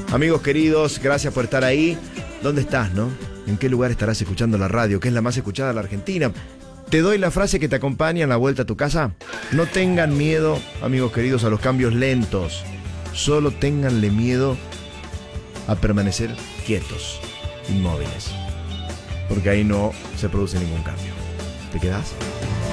Amigos queridos, gracias por estar ahí. ¿Dónde estás, no? ¿En qué lugar estarás escuchando la radio? Que es la más escuchada de la Argentina. Te doy la frase que te acompaña en la vuelta a tu casa. No tengan miedo, amigos queridos, a los cambios lentos. Solo ténganle miedo a permanecer quietos, inmóviles. Porque ahí no se produce ningún cambio. ¿Te quedás?